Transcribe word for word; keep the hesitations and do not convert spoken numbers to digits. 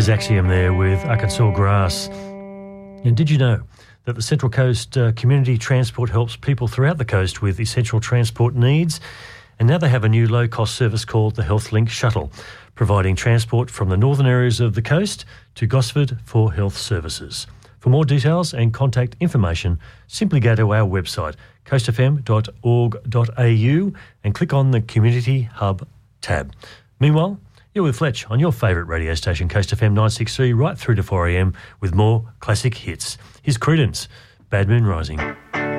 There's Axiom there with Arkansas Grass. And did you know that the Central Coast uh, Community Transport helps people throughout the coast with essential transport needs? And now they have a new low-cost service called the HealthLink Shuttle, providing transport from the northern areas of the coast to Gosford for health services. For more details and contact information, simply go to our website, coast f m dot org dot a u, and click on the Community Hub tab. Meanwhile, you're with Fletch on your favourite radio station, Coast F M nine sixty-three, right through to four a m with more classic hits. Here's Creedence, Bad Moon Rising.